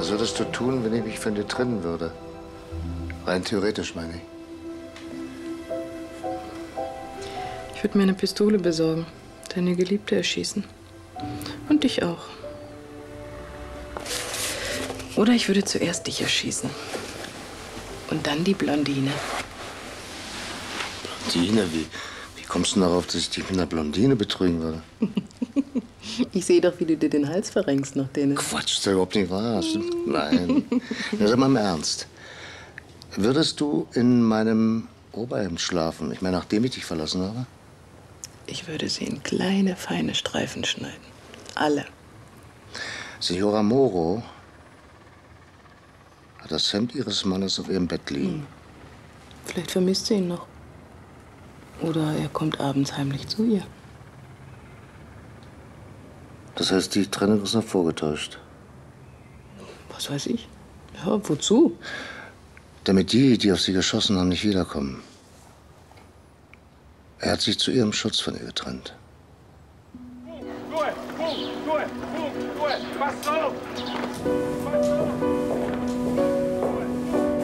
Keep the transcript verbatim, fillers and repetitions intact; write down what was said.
Was würdest du tun, wenn ich mich von dir trennen würde? Rein theoretisch, meine ich. Ich würde mir eine Pistole besorgen, deine Geliebte erschießen. Und dich auch. Oder ich würde zuerst dich erschießen. Und dann die Blondine. Blondine? Wie, wie kommst du denn darauf, dass ich dich mit einer Blondine betrügen würde? Ich sehe doch, wie du dir den Hals verrenkst nach denen. Quatsch, ist ja überhaupt nicht wahr. Stimmt? Nein. Na, sag mal im Ernst. Würdest du in meinem Oberhemd schlafen? Ich meine, nachdem ich dich verlassen habe? Ich würde sie in kleine, feine Streifen schneiden. Alle. Signora Moro hat das Hemd ihres Mannes auf ihrem Bett liegen. Hm. Vielleicht vermisst sie ihn noch. Oder er kommt abends heimlich zu ihr. Das heißt, die Trennung ist noch vorgetäuscht. Was weiß ich? Ja, wozu? Damit die, die auf sie geschossen haben, nicht wiederkommen. Er hat sich zu ihrem Schutz von ihr getrennt. Ruhe, Ruhe, Ruhe, Ruhe, Ruhe, pass auf! Pass auf!